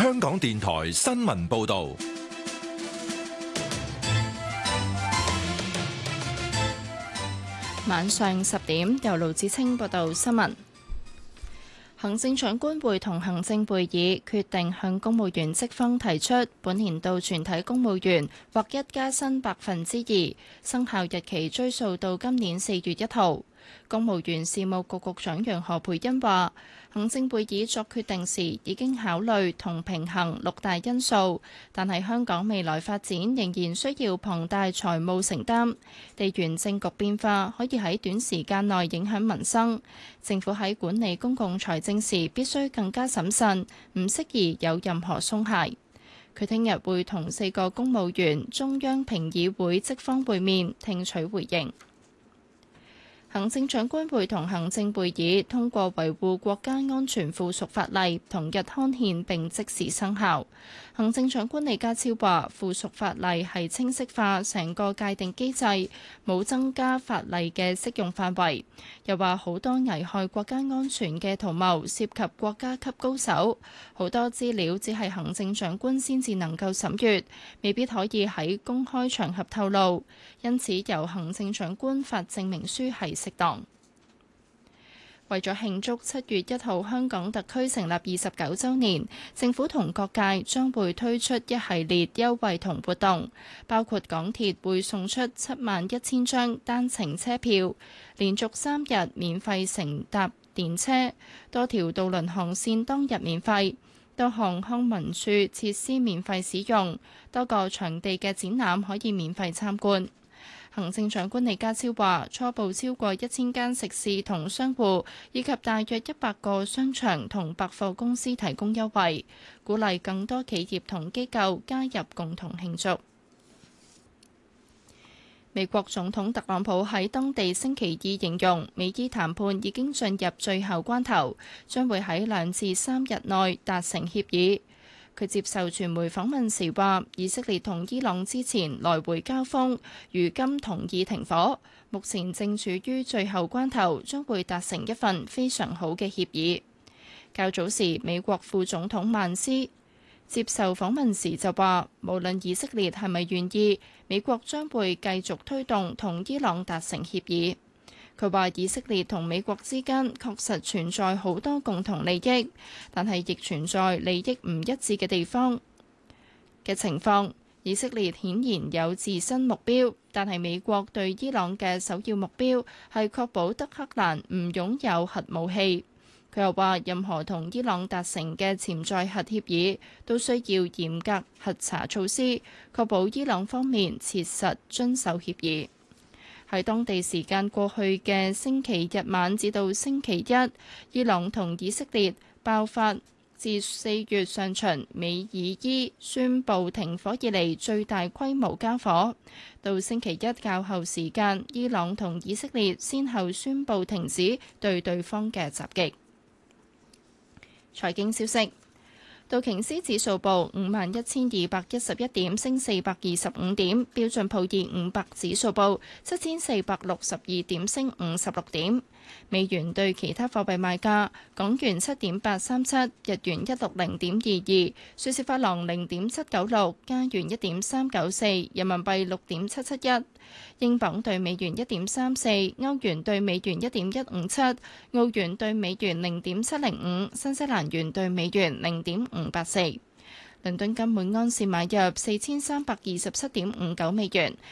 香港電台新聞報道。 晚上10點，由盧子清報道新聞。行政長官會同行政會議決定向公務員職方提出本年度全體公務員獲一加薪2%，生效日期追溯到今年4月1號。公務員事務局局長楊何蓓茵話，行政會議作決定時已經考慮同平衡6大因素，但係香港未來發展仍然需要龐大財務承擔，地緣政局變化可以喺短時間內影響民生，政府喺管理公共財政時必須更加審慎，唔適宜有任何鬆懈。佢聽日會同4個公務員中央評議會職方會面，聽取回應。行政長官會同行政會議通過維護國家安全附屬法例，同日刊憲並即時生效。行政長官李家超話，附屬法例係清晰化成個界定機制，冇增加法例嘅適用範圍。又話好多危害國家安全嘅圖謀涉及國家級高手，好多資料只係行政長官先至能夠審閱，未必可以喺公開場合透露。因此，由行政長官發證明書係適當。為咗慶祝7月1號香港特區成立29週年，政府同各界將會推出一系列優惠同活動，包括港鐵會送出71000張單程車票，連續3日免費乘搭電車，多條渡輪航線當日免費，多項康文署設施免費使用，多個場地嘅展覽可以免費參觀。行政長官李家超話，初步超過1000間食肆同商戶，以及大約100個商場同百貨公司提供優惠，鼓勵更多企業同機構加入共同慶祝。美國總統特朗普喺當地星期2形容，美伊談判已經進入最後關頭，將會喺2至3日內達成協議。佢接受傳媒訪問時話，以色列同伊朗之前來回交鋒，如今同意停火，目前正處於最後關頭，將會達成一份非常好嘅協議。較早時，美國副總統曼斯接受訪問時就話，無論以色列係咪願意，美國將會繼續推動同伊朗達成協議。佢話以色列同美國之間確實存在好多共同利益，但係亦存在利益唔一致嘅地方嘅情況。以色列顯然有自身目標，但係美國對伊朗嘅首要目標係確保德黑蘭唔擁有核武器。佢又話，任何同伊朗達成嘅潛在核協議都需要嚴格核查措施，確保伊朗方面切實遵守協議。喺當地時間過去嘅星期日晚至到星期一，伊朗同以色列爆發自4月上旬美以伊宣布停火以嚟最大規模交火。到星期一較後時間，伊朗同以色列先後宣布停止對對方嘅襲擊。財經消息。道瓊斯指數報51211點，升425點；標準普爾500指數報7462點，升56點。美元對其他貨幣賣價：港元7.837，日元160.22，瑞士法郎0.796，加元1.394，人民幣6.771，英鎊對美元1.34，歐元對美元1.157，澳元對美元0.705，新西蘭元對美元0.584。倫敦金每安士買入4327.59美元，